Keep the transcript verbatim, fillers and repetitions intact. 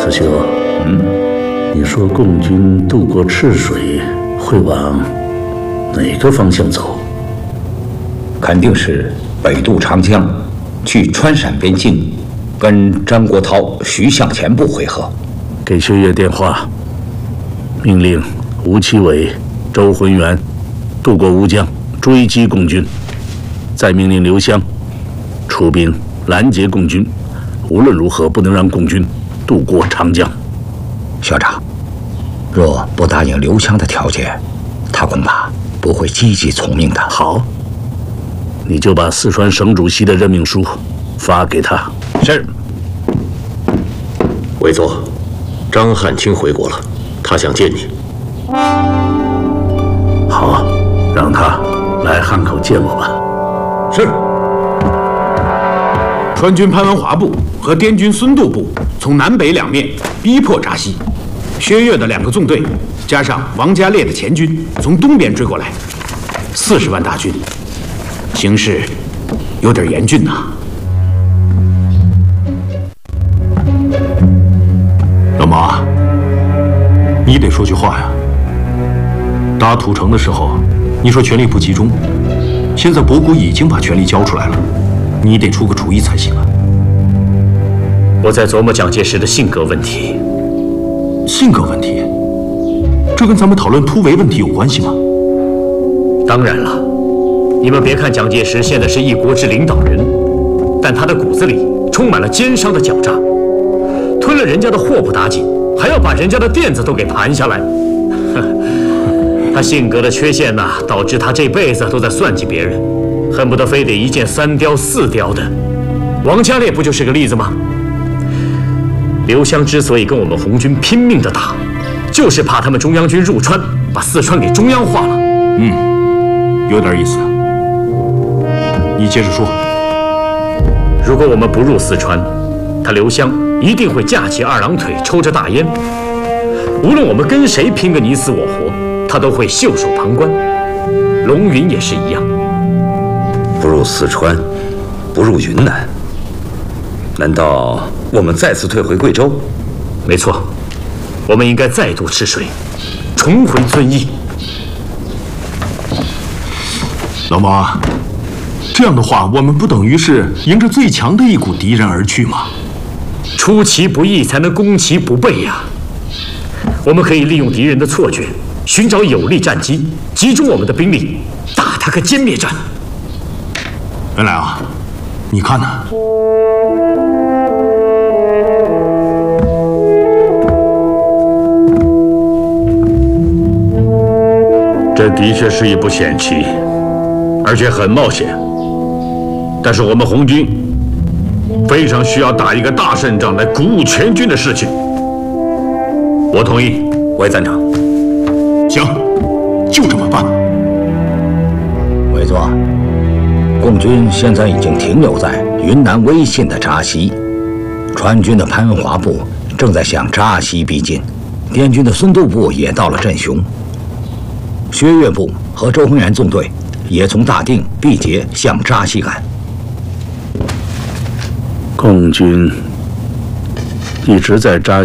子修，嗯，你说共军渡过赤水会往哪个方向走？ 肯定是北渡长江，去川陕边境，跟张国焘、徐向前部会合。 给薛岳电话，命令吴奇伟、周浑元渡过乌江追击共军，再命令刘湘出兵拦截共军，无论如何不能让共军渡过长江。 校长，若不答应刘湘的条件，他恐怕不会积极从命的。 好，你就把四川省主席的任命书发给他。 是。 委座，张汉卿回国了，他想见你。 好，让他来汉口见我吧。 是。川军潘文华部和滇军孙度部从南北两面逼迫扎西，薛岳的两个纵队加上王家烈的前军从东边追过来，四十万大军，形势有点严峻呐。 老毛，你得说句话呀。打土城的时候，你说权力不集中，现在博古已经把权力交出来了，你得出个主意才行啊。 我在琢磨蒋介石的性格问题。 性格问题？这跟咱们讨论突围问题有关系吗？ 当然了，你们别看蒋介石现在是一国之领导人，但他的骨子里充满了奸商的狡诈，吞了人家的祸不打紧，还要把人家的垫子都给盘下来。他性格的缺陷呐、啊，导致他这辈子都在算计别人，恨不得非得一箭三雕四雕的。王家烈不就是个例子吗？刘湘之所以跟我们红军拼命的打，就是怕他们中央军入川，把四川给中央化了。 嗯，有点意思。你接着说。 如果我们不入四川，他刘湘一定会架起二郎腿，抽着大烟。无论我们跟谁拼个你死我活，他都会袖手旁观。龙云也是一样。 不入四川，不入云南，难道我们再次退回贵州？ 没错，我们应该再度赤水，重回遵义。 老毛，这样的话，我们不等于是迎着最强的一股敌人而去吗？ 出其不意才能攻其不备呀、啊！我们可以利用敌人的错觉，寻找有利战机，集中我们的兵力，打他个歼灭战。 原来啊，你看呢？ 这的确是一步险棋，而且很冒险。但是我们红军非常需要打一个大胜仗来鼓舞全军的士气。我同意， 我也赞成。 行，就这么办。 委座，共军现在已经停留在云南威信的扎西，川军的潘文华部正在向扎西逼近，滇军的孙度部也到了镇雄，薛岳部和周浑元纵队也从大定、毕节向扎西赶。 共军一直在扎